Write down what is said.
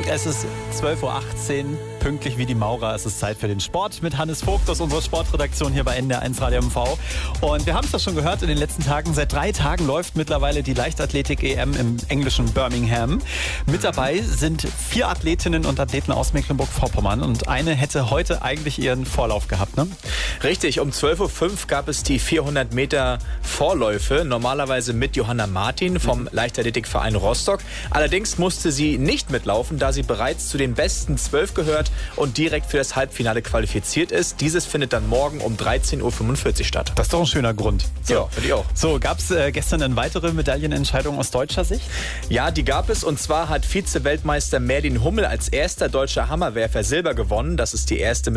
Und es ist 12.18 Uhr, pünktlich wie die Maurer. Es ist Zeit für den Sport mit Hannes Vogt aus unserer Sportredaktion hier bei NDR1 Radio MV. Und wir haben es ja schon gehört in den letzten Tagen. Seit 3 Tagen läuft mittlerweile die Leichtathletik-EM im englischen Birmingham. Mit dabei sind 4 Athletinnen und Athleten aus Mecklenburg-Vorpommern. Und eine hätte heute eigentlich ihren Vorlauf gehabt, ne? Richtig, um 12.05 Uhr gab es die 400 Meter Vorläufe, normalerweise mit Johanna Martin vom Leichtathletikverein Rostock. Allerdings musste sie nicht mitlaufen, da sie bereits zu den besten 12 gehört und direkt für das Halbfinale qualifiziert ist. Dieses findet dann morgen um 13.45 Uhr statt. Das ist doch ein schöner Grund. So. Ja, finde ich auch. So, gab es gestern eine weitere Medaillenentscheidung aus deutscher Sicht? Ja, die gab es. Und zwar hat Vize-Weltmeister Merlin Hummel als erster deutscher Hammerwerfer Silber gewonnen. Das ist die erste